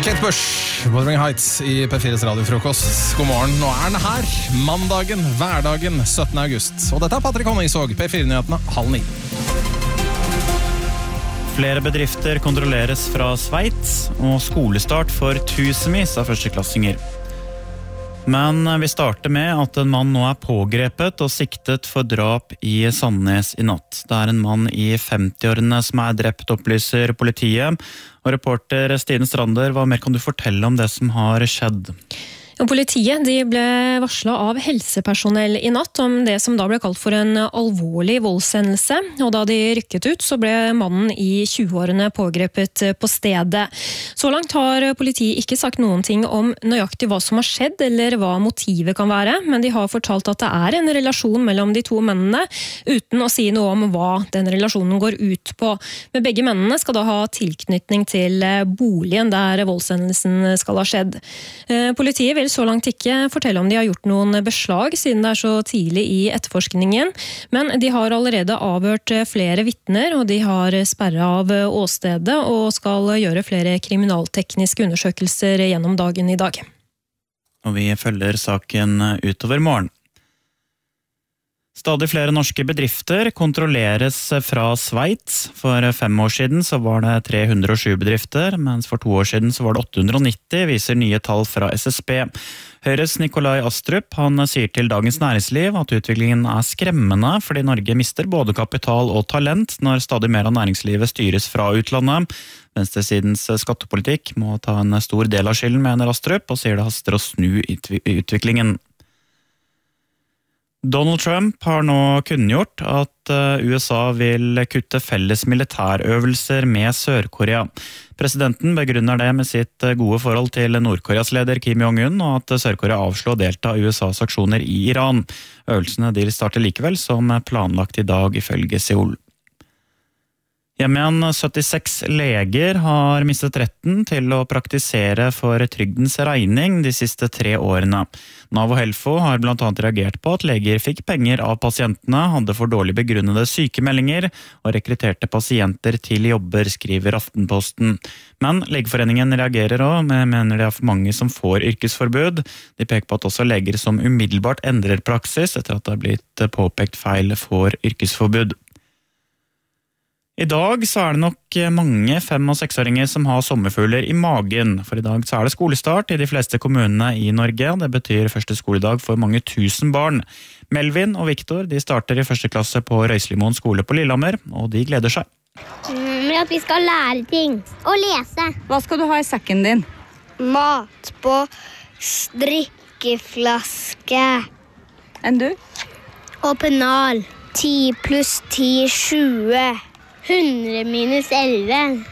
Kate Bush, Wuthering Heights i P4s radiofrokost. God morgen, nå er den her. Mandagen, hverdagen, 17. august. Og dette er Patrick Honningsvåg, P4-nyhetene, 8:30. Flere bedrifter kontrolleres fra Sveits, og skolestart for tusenvis av førsteklassinger. Men vi starter med at en mann nå er pågrepet og siktet for drap i Sandnes i natt. Det er en mann i 50-årene som er drept, opplyser politiet. Og reporter Stine Strander, hva mer kan du fortelle om det som har skjedd? Politiet ble varslet av helsepersonell i natt om det som da ble kalt for en alvorlig voldshendelse, og da de rykket ut så ble mannen i 20-årene pågrepet på stedet. Så langt har politiet ikke sagt noen ting om nøyaktig hva som har skjedd eller hva motivet kan være, men de har fortalt at det er en relasjon mellom de to mennene, uten å si noe om hva den relasjonen går ut på. Men begge mennene skal da ha tilknytning til boligen der voldshendelsen skal ha skjedd. Politiet vil så langt ikke fortelle om de har gjort noen beslag, siden det er så tidlig i etterforskningen, men de har allerede avhørt flere vitner, og de har sperret av åstedet og skal gjøre flere kriminaltekniske undersøkelser gjennom dagen i dag. Og vi følger saken utover morgen. Stadig flere norske bedrifter kontrolleres fra Sveits. For 5 år siden så var det 307 bedrifter, mens for 2 år siden så var det 890, viser nye tall fra SSB. Høyres Nikolai Astrup, han sier til Dagens Næringsliv at utviklingen er skremmende, fordi Norge mister både kapital og talent når stadig mer av næringslivet styres fra utlandet. Venstresidens skattepolitikk må ta en stor del av skylden, mener Astrup, og sier det haster å snu utviklingen. Donald Trump har nå kunngjort at USA vil kutte felles militærøvelser med Sør-Korea. Presidenten begrunner det med sitt gode forhold til Nord-Koreas leder Kim Jong-un, og at Sør-Korea avslår å delta i USAs aksjoner i Iran. Øvelsene de starter likevel som planlagt i dag, ifølge Seoul. Hjemme igjen 76 leger har mistet retten til å praktisere for trygdens regning de siste 3 årene. Nav og Helfo har blant annet reagert på at leger fikk penger av pasientene, hadde for dårlig begrunnede sykemeldinger og rekrutterte pasienter til jobber, skriver Aftenposten. Men Legeforeningen reagerer også, mener det er for mange som får yrkesforbud. De peker på at også leger som umiddelbart endrer praksis etter at det har blitt påpekt feil får yrkesforbud. I dag så er det nok mange 5- og 6-åringer som har sommerfugler i magen, for i dag så er det skolestart i de fleste kommunene i Norge. Det betyr første skoledag for mange tusen barn. Melvin og Victor de starter i første klasse på Røyslimoen skole på Lillehammer, og de gleder seg. Men at vi skal lære ting og lese. Hva skal du ha i sekken din? Mat på strikkeflaske. Enn du? Og pennal. 10 pluss 10, 20. 100 minus 11.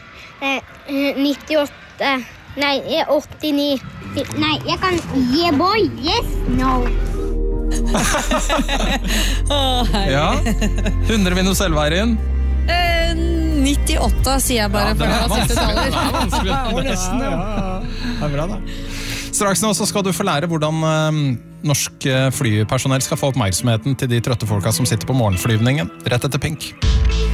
98. Nei, 89. Nei, jeg kan yeah boy. Yes, no. Ja, 100 minus 11 er inn. 98 sier jeg bare, for det var siste taler. Det er vanskelig. Det er bra da. Straks nå så skal du få lære hvordan norsk flypersonell skal få oppmerksomheten til de trøtte folka som sitter på morgenflyvningen, rett etter Pink.